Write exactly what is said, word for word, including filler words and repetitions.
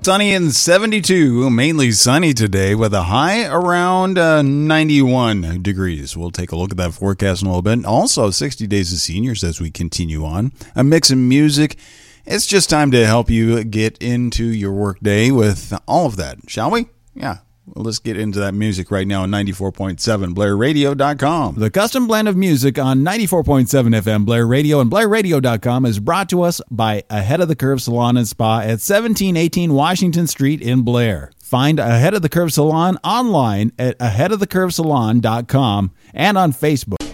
Sunny and seventy-two, mainly sunny today with a high around uh, ninety-one degrees. We'll take a look at that forecast in a little bit. Also, sixty days of seniors as we continue on. A mix of music. It's just time to help you get into your work day with all of that, shall we? Yeah. Well, let's get into that music right now on ninety-four point seven Blair Radio dot com. The custom blend of music on ninety-four point seven F M Blair Radio and Blair Radio dot com is brought to us by Ahead of the Curve Salon and Spa at seventeen eighteen Washington Street in Blair. Find Ahead of the Curve Salon online at ahead of the curve salon dot com and on Facebook.